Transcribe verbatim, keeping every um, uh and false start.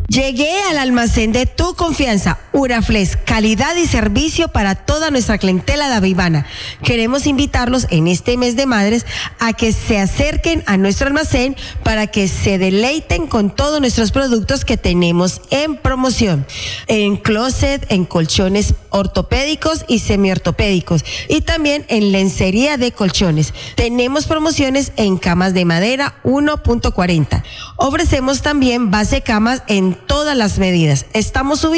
Llegué al almacén de tu confianza, Uraflex, calidad y servicio para toda nuestra clientela davivana. Queremos invitarlos en este mes de madres a que se acerquen a nuestro almacén para que se deleiten con todos nuestros productos que tenemos en promoción. En closet, en colchones ortopédicos y semiortopédicos y también en lencería de colchones. Tenemos promociones en camas de madera uno punto cuarenta. Ofrecemos también base camas en todas las medidas. Estamos ubicados